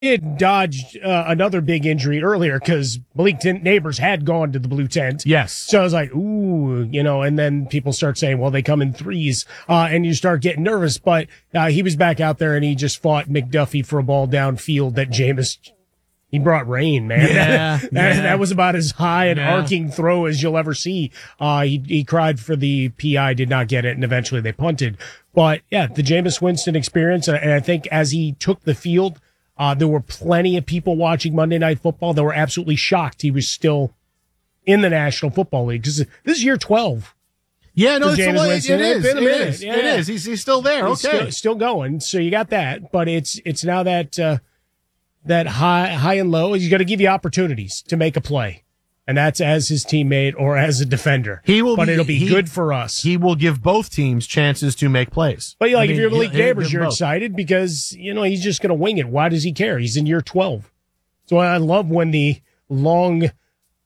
It dodged another big injury earlier because Malik Neighbors had gone to the blue tent. Yes. So I was like, ooh, and then people start saying, well, they come in threes, and you start getting nervous. But he was back out there and he just fought McDuffie for a ball downfield that Jameis, he brought rain, man. Yeah, that was about as high an arcing throw as you'll ever see. He cried for the PI, did not get it, and eventually they punted. But yeah, the Jameis Winston experience, and I think as he took the field, there were plenty of people watching Monday Night Football that were absolutely shocked he was still in the National Football League. This is year 12. Yeah, no, it is. It is. He's still there. He's okay. Still going. So you got that. But it's now that that high and low. He's got to give you opportunities to make a play. And that's as his teammate or as a defender. It'll be good for us. He will give both teams chances to make plays. But if you're Malik Neighbors, you're excited because, he's just going to wing it. Why does he care? He's in year 12. So I love when the long in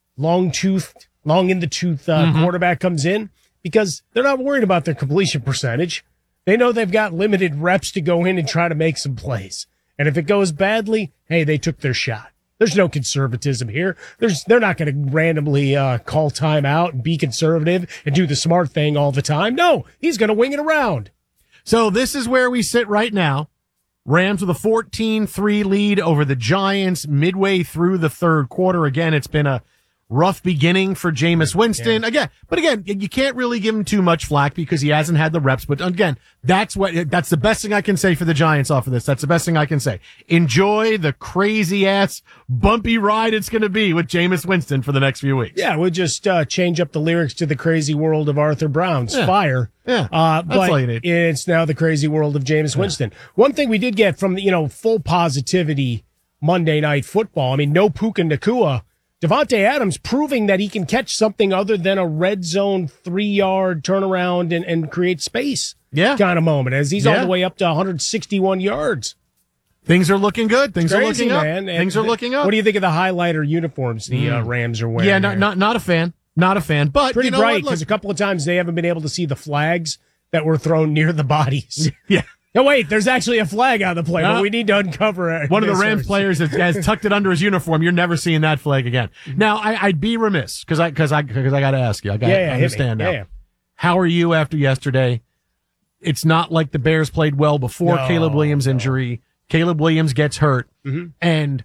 the tooth quarterback comes in because they're not worried about their completion percentage. They know they've got limited reps to go in and try to make some plays. And if it goes badly, hey, they took their shot. There's no conservatism here. They're not going to randomly call timeout and be conservative and do the smart thing all the time. No, he's going to wing it around. So this is where we sit right now. Rams with a 14-3 lead over the Giants midway through the third quarter. Again, it's been a rough beginning for Jameis Winston. Yeah. Again, you can't really give him too much flack because he hasn't had the reps. But again, that's the best thing I can say for the Giants off of this. That's the best thing I can say. Enjoy the crazy ass bumpy ride it's going to be with Jameis Winston for the next few weeks. Yeah, we'll just change up the lyrics to the crazy world of Arthur Brown's Fire. Yeah, but that's all you need. It's now the crazy world of Jameis Winston. One thing we did get from full positivity Monday Night Football. I mean, no Puka Nacua. Devontae Adams proving that he can catch something other than a red zone 3-yard turnaround and create space kind of moment as he's all the way up to 161 yards. Things are looking good. Things are looking up. Man. Things are looking up. What do you think of the highlighter uniforms the Rams are wearing? Yeah, not a fan. Not a fan. But pretty you know bright because a couple of times they haven't been able to see the flags that were thrown near the bodies. Yeah. No, wait, there's actually a flag on the play, but we need to uncover it. One of the Rams players has tucked it under his uniform. You're never seeing that flag again. Now, I'd be remiss because I got to ask you. I understand now. Yeah. How are you after yesterday? It's not like the Bears played well before Caleb Williams' injury. Caleb Williams gets hurt, and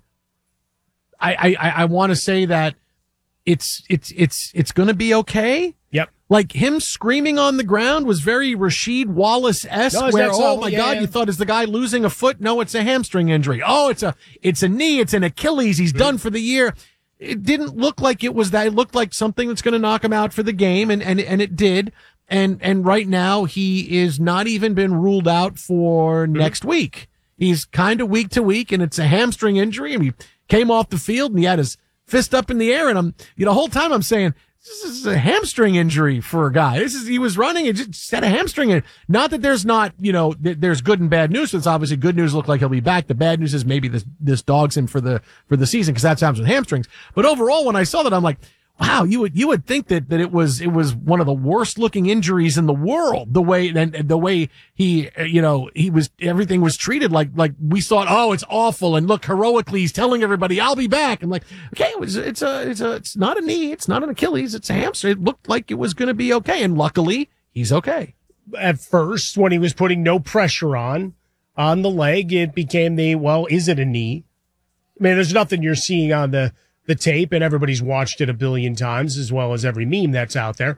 I want to say that it's going to be okay. Yep. Like him screaming on the ground was very Rasheed Wallace-esque where, God, you thought, is the guy losing a foot? No, it's a hamstring injury. Oh, it's a knee. It's an Achilles. He's done for the year. It didn't look like it was that. It looked like something that's going to knock him out for the game. And it did. And right now he is not even been ruled out for next week. He's kind of week to week and it's a hamstring injury. And he came off the field and he had his fist up in the air. And the whole time I'm saying, this is a hamstring injury for a guy. He was running and just had a hamstring. Not that there's not, there's good and bad news. So it's obviously good news. Look like he'll be back. The bad news is maybe this dogs him for the season because that's happens with hamstrings. But overall, when I saw that, I'm like, wow, you would think that it was one of the worst looking injuries in the world. The way he everything was treated like we thought, oh, it's awful. And look, heroically, he's telling everybody, I'll be back. I'm like, okay, it's not a knee. It's not an Achilles. It's a hamstring. It looked like it was going to be okay. And luckily he's okay. At first, when he was putting no pressure on the leg, it became is it a knee? I mean, there's nothing you're seeing on the tape, and everybody's watched it a billion times, as well as every meme that's out there.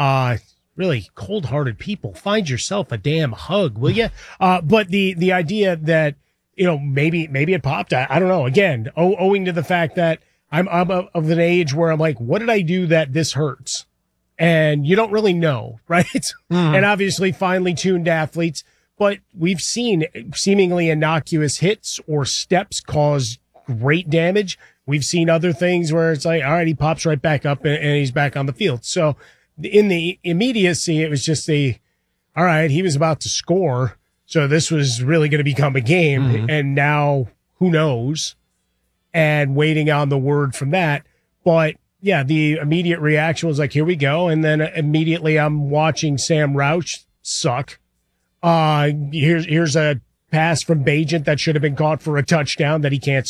Really cold-hearted people, find yourself a damn hug, will you? But the idea that, maybe it popped. I don't know. Again, owing to the fact that I'm of an age where I'm like, what did I do that this hurts? And you don't really know, right? And obviously finely tuned athletes, but we've seen seemingly innocuous hits or steps cause great damage. We've seen other things where it's like, all right, he pops right back up and he's back on the field. So in the immediacy, it was just all right, he was about to score. So this was really going to become a game. And now who knows? And waiting on the word from that. But yeah, the immediate reaction was like, here we go. And then immediately I'm watching Sam Roush suck. Here's a pass from Bagent that should have been caught for a touchdown that he can't